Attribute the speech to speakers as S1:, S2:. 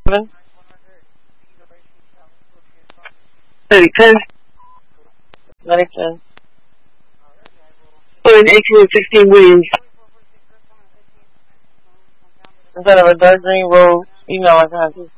S1: 3010. 9010. 1816 Williams. In front of a dark green road, email account.